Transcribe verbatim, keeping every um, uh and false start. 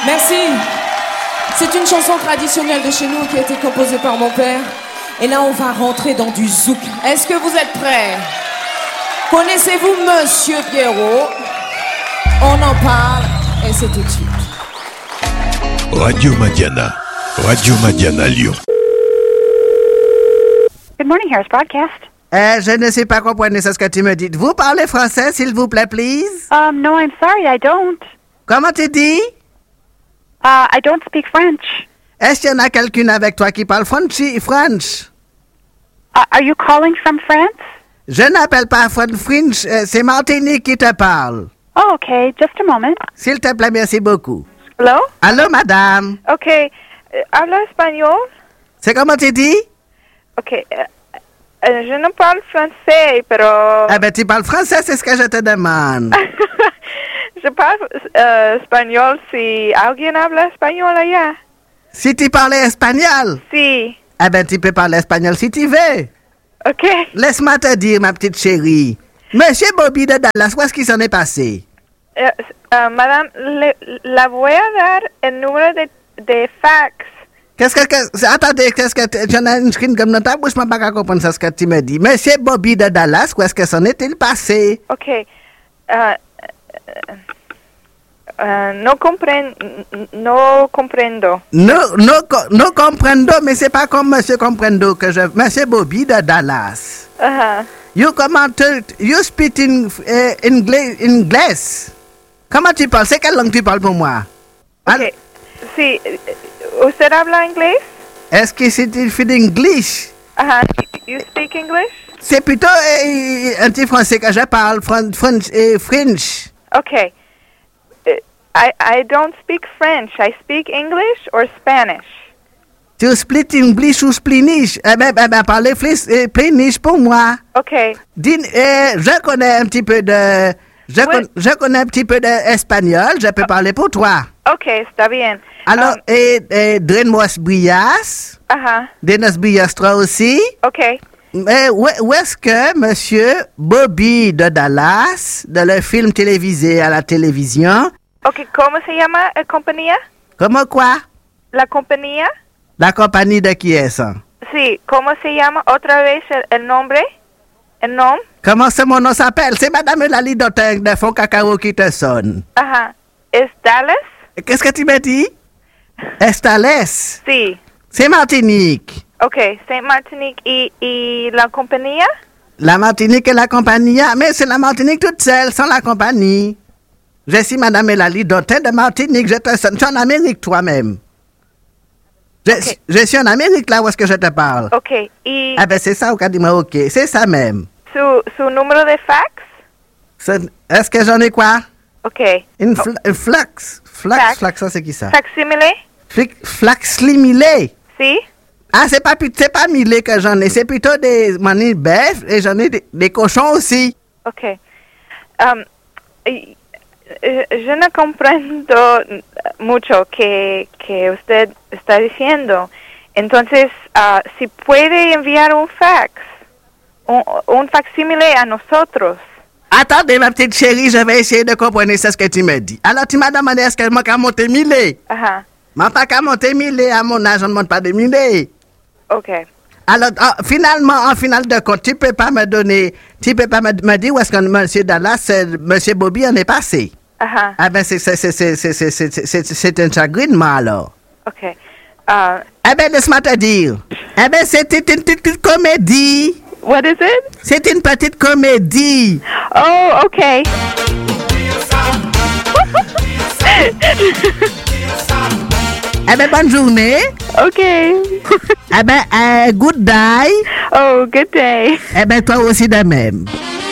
Merci. C'est une chanson traditionnelle de chez nous qui a été composée par mon père. Et là, on va rentrer dans du zouk. Est-ce que vous êtes prêts? Connaissez-vous Monsieur Pierrot? On en parle et c'est tout de suite. Radio Madiana. Radio Madiana Lyon. Good morning, Harris Broadcast. Euh, je ne sais pas comprendre ce que tu me dis. Vous parlez français, s'il vous plaît, please? Um, no, I'm sorry, I don't. Comment tu dis? Uh, I don't speak French. Est-ce qu'il y en a quelqu'un avec toi qui parle French? French? Uh, are you calling from France? Je n'appelle pas French, euh, c'est Martinique qui te parle. Oh, okay, just a moment. S'il te plaît, merci beaucoup. Hello? Allô, madame? Ok. Euh, habla espagnol? C'est comment tu dis? Ok. Euh, euh, je ne parle français, pero... Ah ben, tu parles français, c'est ce que je te demande. Je parle euh, espagnol si alguien habla espagnol allá. Si tu parlais espagnol? Si. Ah ben, tu peux parler espagnol si tu veux. Ok. Laisse-moi te dire, ma petite chérie. Monsieur Bobby de Dallas, où est-ce qu'il s'en est passé? Euh, euh, madame, le, la voy a dar el número de, de fax. Qu'est-ce que... que attendez, qu'est-ce que... J'en ai une screen comme dans ta bouche, je ne peux pas comprendre ce que tu me dis. Monsieur Bobby de Dallas, où est-ce que s'en est-il passé? Ok. Uh, uh, no compren... No comprendo. No, no, no comprendo, mais c'est pas comme Monsieur Comprendo que je... Monsieur Bobby de Dallas. Uh-huh. You comment te... You speak in, uh, English, English. Comment tu parles? C'est quelle langue tu parles pour moi? Ok. Al- Si. ¿Usted habla inglés? Est-ce que c'est une fille d'English? Uh-huh. You speak English? C'est plutôt euh, un petit français que je parle, Fran- French, euh, French. Okay. Uh, I I don't speak French. I speak English or Spanish. Tu split English ou splinish? Eh ben, ben, ben parlez flis- euh, splinish pour moi. Okay. Dis, euh, je connais un petit peu de... Je, Oui. con- je connais un petit peu d'espagnol, je peux parler pour toi. Okay, está bien. Alors, Um, et, et Drenos Brias, ajá. Drenos Brias toi aussi. Okay. Mais où, où est-ce que Monsieur Bobby de Dallas, de le film télévisé à la télévision, Okay, ¿cómo se llama la compañía? comment quoi? La compañía? La compagnie de qui est ça? Sí, ¿cómo se llama otra vez el, el nombre? El nombre? Comment ce mon nom s'appelle? C'est Madame Eulalie Dotin de Fond Cacao qui te sonne. Ajá. ¿Es Dallas? Qu'est-ce que tu me dis? Estales. Sí. C'est Martinique. Okay, Saint Martinique y, y la compañía? La Martinique et la compagnie, mais c'est la Martinique toute seule, sans la compagnie. Je suis Madame Eulalie Dotin de Martinique, je te sonne. Tu es en Amérique toi-même. Je, Ok. je suis en Amérique là où est-ce que je te parle. Okay. Y Ah ben c'est ça, au cas dis-moi, ok, c'est ça même. su, su número de fax? C'est- Est-ce que j'en ai quoi? Okay. Une fl- une flax. Flax, Fax. flax, ça c'est qui ça? Facsimile? Flic- Flax limilé. Sí. Ah, c'est pas, pu- c'est pas milé que j'en ai, c'est plutôt des manilles bœufs et j'en ai des, des cochons aussi. Okay. Um, y- eh, yo no comprendo mucho que, que usted está diciendo. Entonces, ah, si puede enviar un fax, un, un facsímile a nosotros. Attendez, ma petite chérie, je vais essayer de comprendre ce que tu me dis. Alors, tu m'as demandé est-ce qu'elle m'a qu'à monter milé? Ajá. M'a pas qu'à monter milé, à mon âge, on ne monte pas de milé. Okay. Alors, ah, finalement, en finale de compte, tu peux pas me donner, tu peux pas me, me dire où est-ce que Monsieur Dallas, euh, Monsieur Bobby en est passé. Ajá. Ah ben, c'est, c'est, c'est, c'est, c'est, c'est, c'est, c'est, c'est un chagrinement, alors. Okay. Ah, Eh ben, laisse-moi te dire. Eh ben, c'était une petite comédie. what is it? C'est une petite comédie. Oh, okay. Eh ben, bonne journée. Okay. Eh ben, euh, good day. Oh, good day. Eh ben, toi aussi de même.